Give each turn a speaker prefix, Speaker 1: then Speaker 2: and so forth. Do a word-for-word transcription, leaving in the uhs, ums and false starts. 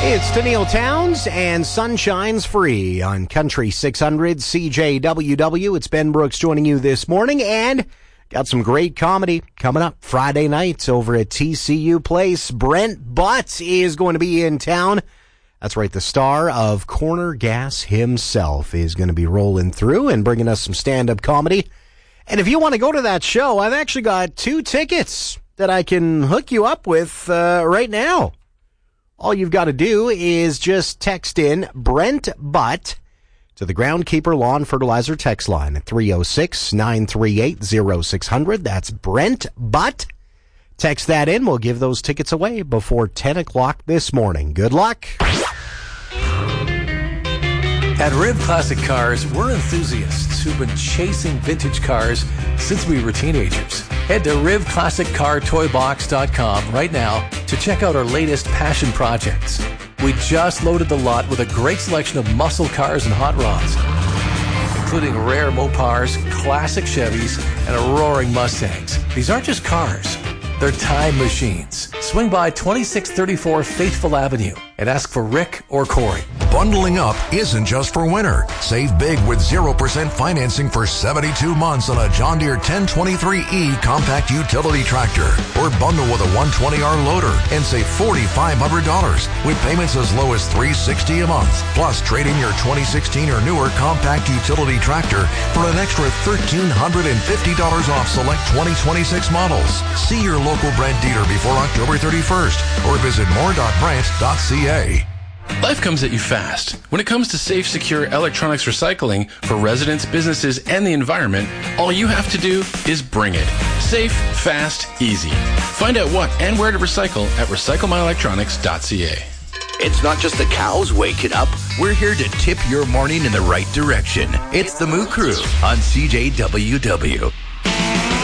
Speaker 1: It's Tennille Towns and Sunshine's Free on Country six hundred C J W W. It's Ben Brooks joining you this morning, and got some great comedy coming up Friday night over at T C U Place. Brent Butt is going to be in town. That's right, the star of Corner Gas himself is going to be rolling through and bringing us some stand-up comedy. And if you want to go to that show, I've actually got two tickets that I can hook you up with uh, right now. All you've got to do is just text in Brent Butt to the Groundkeeper Lawn Fertilizer text line at three oh six, nine three eight, oh six hundred. That's Brent Butt. Text that in. We'll give those tickets away before ten o'clock this morning. Good luck.
Speaker 2: At Riv Classic Cars, we're enthusiasts who've been chasing vintage cars since we were teenagers. Head to riv classic car toy box dot com right now to check out our latest passion projects. We just loaded the lot with a great selection of muscle cars and hot rods, including rare Mopars, classic Chevys, and roaring Mustangs. These aren't just cars, they're time machines. Swing by twenty-six thirty-four Faithful Avenue and ask for Rick or Corey.
Speaker 3: Bundling up isn't just for winter. Save big with zero percent financing for seventy-two months on a John Deere ten twenty-three E compact utility tractor. Or bundle with a one twenty R loader and save four thousand five hundred dollars with payments as low as three hundred sixty dollars a month. Plus, trade in your twenty sixteen or newer compact utility tractor for an extra one thousand three hundred fifty dollars off select twenty twenty-six models. See your local Brent dealer before October thirty-first or visit more dot brent dot c a.
Speaker 4: Life comes at you fast. When it comes to safe, secure electronics recycling for residents, businesses, and the environment, all you have to do is bring it. Safe, fast, easy. Find out what and where to recycle at recycle my electronics dot c a.
Speaker 5: It's not just the cows waking up. We're here to tip your morning in the right direction. It's the Moo Crew on C J W W.